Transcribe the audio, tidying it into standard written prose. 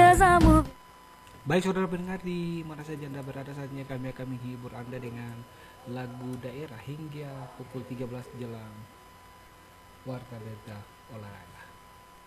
bersamamu. Baik saudara pendengar, di mana saja Anda berada, saatnya kami akan menghibur Anda dengan lagu daerah hingga pukul 13 jelang warta berita olahraga.